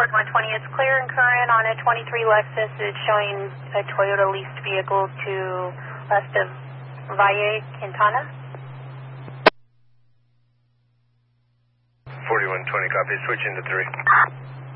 4120, it's clear and current on a 23 Lexus. It's showing a Toyota leased vehicle to west of Valle Quintana. 4120, copy. Switching to 3.